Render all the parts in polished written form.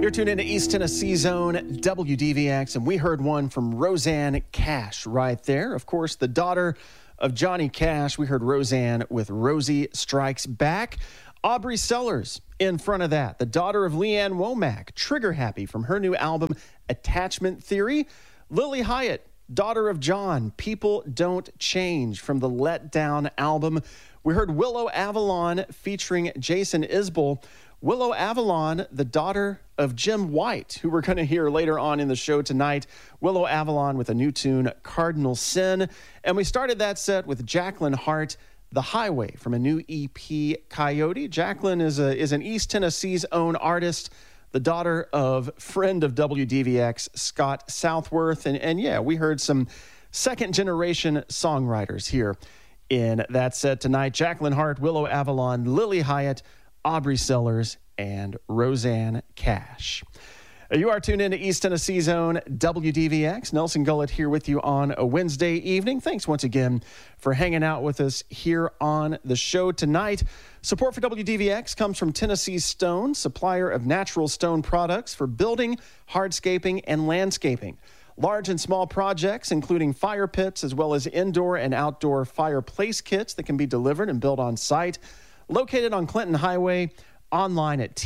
You're tuned into East Tennessee Zone, WDVX, and we heard one from Rosanne Cash right there. Of course, the daughter of Johnny Cash. We heard Rosanne with Rosie Strikes Back. Aubrey Sellers in front of that, the daughter of Leanne Womack, Trigger Happy from her new album, Attachment Theory. Lily Hyatt, daughter of John, People Don't Change from the Let Down album. We heard Willow Avalon featuring Jason Isbell. Willow Avalon, the daughter of Jim White, who we're going to hear later on in the show tonight. Willow Avalon with a new tune, Cardinal Sin. And we started that set with Jacqueline Hart, The Highway, from a new EP, Coyote. Jacqueline is an East Tennessee's own artist, the daughter of friend of WDVX, Scott Southworth. And yeah, we heard some second-generation songwriters here in that set tonight. Jacqueline Hart, Willow Avalon, Lily Hyatt, Aubrey Sellers, and Rosanne Cash. You are tuned into East Tennessee Zone, WDVX. Nelson Gullett here with you on a Wednesday evening. Thanks once again for hanging out with us here on the show tonight. Support for WDVX comes from Tennessee Stone, supplier of natural stone products for building, hardscaping, and landscaping. Large and small projects, including fire pits, as well as indoor and outdoor fireplace kits that can be delivered and built on site. Located on Clinton Highway, online at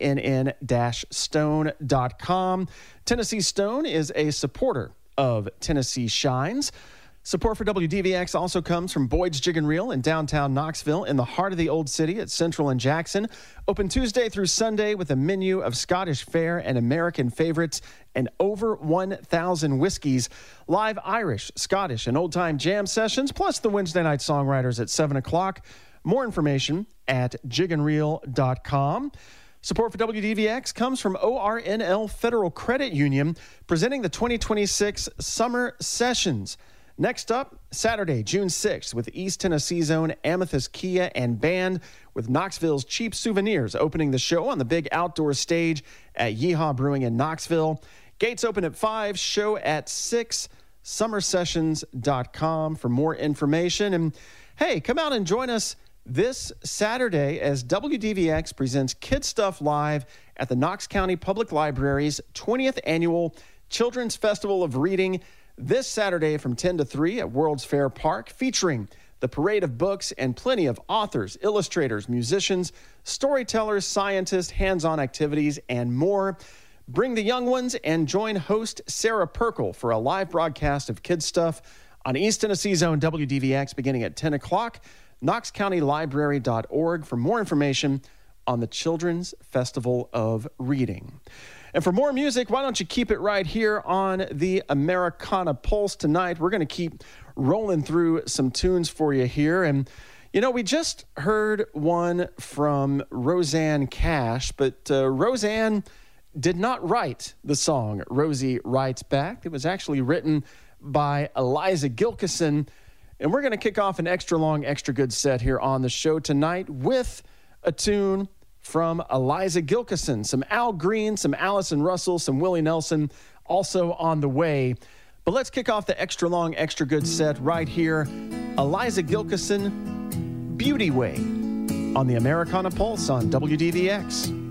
tenn-stone.com. Tennessee Stone is a supporter of Tennessee Shines. Support for WDVX also comes from Boyd's Jig and Reel in downtown Knoxville, in the heart of the Old City at Central and Jackson. Open Tuesday through Sunday with a menu of Scottish fare and American favorites and over 1,000 whiskeys. Live Irish, Scottish, and old-time jam sessions, plus the Wednesday night songwriters at 7 o'clock. More information at jigandreel.com. Support for WDVX comes from ORNL Federal Credit Union, presenting the 2026 Summer Sessions. Next up, Saturday, June 6th, with East Tennessee Zone, Amethyst Kia, and Band, with Knoxville's Cheap Souvenirs opening the show on the big outdoor stage at Yeehaw Brewing in Knoxville. Gates open at 5, show at 6, summersessions.com for more information. And hey, come out and join us this Saturday as WDVX presents Kid Stuff Live at the Knox County Public Library's 20th Annual Children's Festival of Reading this Saturday from 10 to 3 at World's Fair Park, featuring the parade of books and plenty of authors, illustrators, musicians, storytellers, scientists, hands-on activities, and more. Bring the young ones and join host Sarah Perkle for a live broadcast of Kid Stuff on East Tennessee Zone WDVX beginning at 10 o'clock. knoxcountylibrary.org for more information on the Children's Festival of Reading. And for more music, why don't you keep it right here on the Americana Pulse tonight? We're going to keep rolling through some tunes for you here. And, you know, we just heard one from Rosanne Cash, but Rosanne did not write the song Rosie Writes Back. It was actually written by Eliza Gilkison. And we're going to kick off an extra long, extra good set here on the show tonight with a tune from Eliza Gilkison. Some Al Green, some Allison Russell, some Willie Nelson also on the way. But let's kick off the extra long, extra good set right here. Eliza Gilkison, Beauty Way, on the Americana Pulse on WDVX.